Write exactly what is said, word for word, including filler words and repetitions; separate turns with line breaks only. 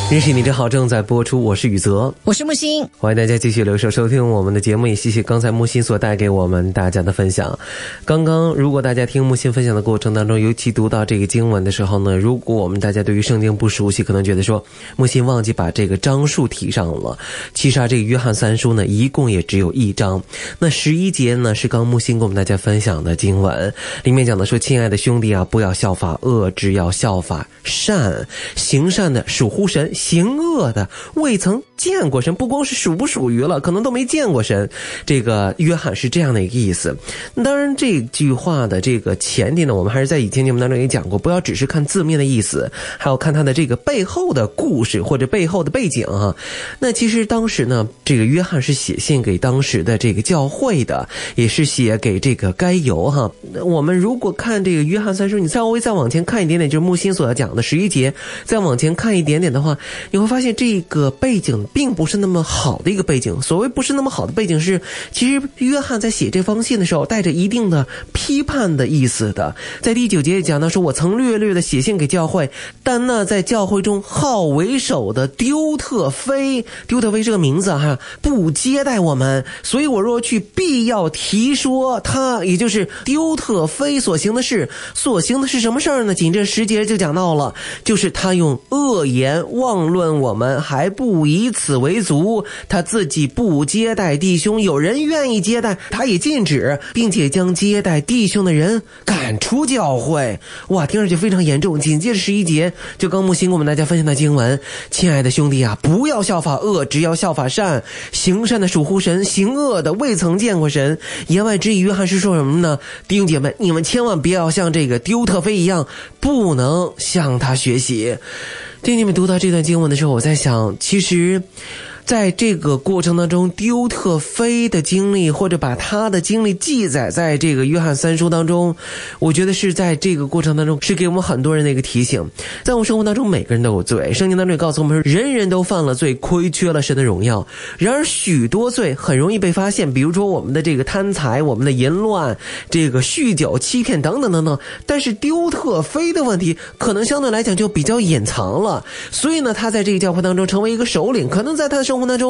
认识你真好正在播出，我是宇泽，
我是木星，
欢迎大家继续留守收听我们的节目，也谢谢刚才木星所带给我们大家的分享。刚刚如果大家听木星分享的过程当中，尤其读到这个经文的时候呢，如果我们大家对于圣经不熟悉，可能觉得说木星忘记把这个章数提上了。其实啊，这个约翰三书呢一共也只有一章，那十一节呢是刚木星跟我们大家分享的经文，里面讲的说，亲爱的兄弟啊，不要效法恶，只要效法善，行善的属乎神，行恶的未曾见过神。不光是属不属于了，可能都没见过神。这个约翰是这样的一个意思。当然这句话的这个前提呢，我们还是在以前节目当中也讲过，不要只是看字面的意思，还要看它的这个背后的故事或者背后的背景啊。那其实当时呢，这个约翰是写信给当时的这个教会的，也是写给这个该犹哈。我们如果看这个约翰三书，你稍微再往前看一点点，就是木星所要讲的十一节，再往前看一点点的话，你会发现这个背景并不是那么好的一个背景。所谓不是那么好的背景是，其实约翰在写这封信的时候带着一定的批判的意思的。在第九节讲到说，我曾略略的写信给教会，但那在教会中好为首的丢特腓，丢特腓这个名字哈，不接待我们，所以我若去必要提说他，也就是丢特腓所行的事。所行的是什么事儿呢？紧这十节就讲到了，就是他用恶言妄论我们，还不以此为足，他自己不接待弟兄，有人愿意接待他也禁止，并且将接待弟兄的人赶出教会。哇，听上去非常严重。紧接着十一节就刚木星跟我们大家分享的经文，亲爱的兄弟啊，不要效法恶，只要效法善，行善的属乎神，行恶的未曾见过神。言外之意，约翰是说什么呢？弟兄姐妹，你们千万不要像这个丢特腓一样，不能向他学习。弟兄姐妹，读到这段经文的时候，我在想，其实在这个过程当中，丢特腓的经历，或者把他的经历记载在这个约翰三书当中，我觉得是在这个过程当中是给我们很多人的一个提醒。在我们生活当中，每个人都有罪，圣经当中也告诉我们说，人人都犯了罪，亏缺了神的荣耀。然而许多罪很容易被发现，比如说我们的这个贪财，我们的淫乱，这个酗酒、欺骗等等等等。但是丢特腓的问题可能相对来讲就比较隐藏了，所以呢，他在这个教会当中成为一个首领，可能在他的生活当中